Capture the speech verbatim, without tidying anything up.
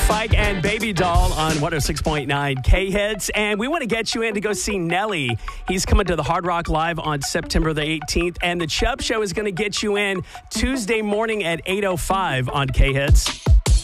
Fike and Baby Doll on one oh six point nine K-Hits. And we want to get you in to go see Nelly. He's coming to the Hard Rock Live on September the eighteenth. And the Chubb Show is going to get you in Tuesday morning at eight oh five on K-Hits.